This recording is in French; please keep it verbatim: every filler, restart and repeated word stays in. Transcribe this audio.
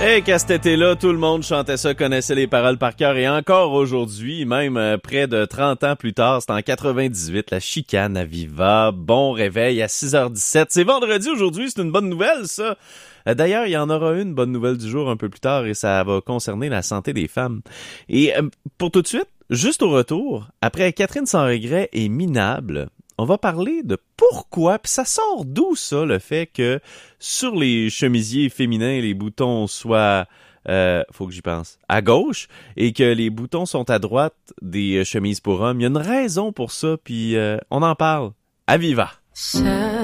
Et qu'à cet été-là, tout le monde chantait ça, connaissait les paroles par cœur. Et encore aujourd'hui, même euh, près de trente ans plus tard, c'est en quatre-vingt-dix-huit, la chicane à Viva. Bon réveil à six heures dix-sept. C'est vendredi aujourd'hui, c'est une bonne nouvelle, ça. Euh, d'ailleurs, il y en aura une bonne nouvelle du jour un peu plus tard et ça va concerner la santé des femmes. Et euh, pour tout de suite, juste au retour, après Catherine sans regret et Minable, on va parler de pourquoi, puis ça sort d'où ça, le fait que sur les chemisiers féminins, les boutons soient, euh, faut que j'y pense, à gauche, et que les boutons sont à droite des chemises pour hommes. Il y a une raison pour ça, puis euh, on en parle. À Viva! Ça